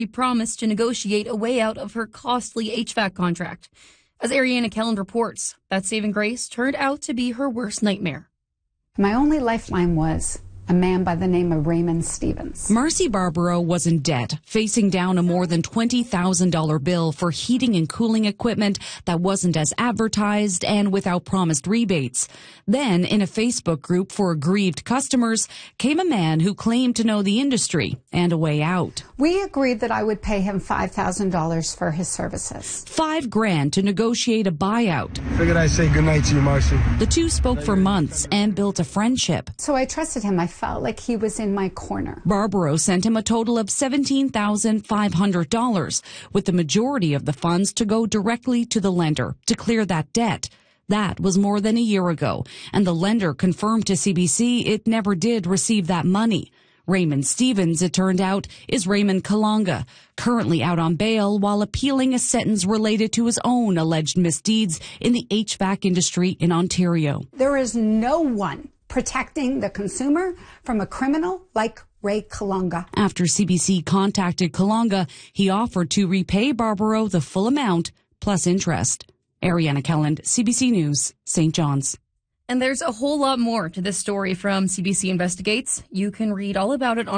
He promised to negotiate a way out of her costly HVAC contract. As Ariana Kelland reports, that saving grace turned out to be her worst nightmare. My only lifeline was a man by the name of Raymond Stevens. Marcy Barbaro was in debt, facing down a more than $20,000 bill for heating and cooling equipment that wasn't as advertised and without promised rebates. Then, in a Facebook group for aggrieved customers, came a man who claimed to know the industry and a way out. We agreed that I would pay him $5,000 for his services. $5,000 to negotiate a buyout. Figured I'd say goodnight to you, Marcy. The two spoke for months and built a friendship. So I trusted him. I felt like he was in my corner. Barbaro sent him a total of $17,500, with the majority of the funds to go directly to the lender to clear that debt. That was more than a year ago, and the lender confirmed to CBC it never did receive that money. Raymond Stevens, it turned out, is Raymond Kalanga, currently out on bail while appealing a sentence related to his own alleged misdeeds in the HVAC industry in Ontario. There is no one protecting the consumer from a criminal like Ray Kalanga. After CBC contacted Kalanga, he offered to repay Barbaro the full amount plus interest. Ariana Kelland, CBC News, St. John's. And there's a whole lot more to this story from CBC Investigates. You can read all about it on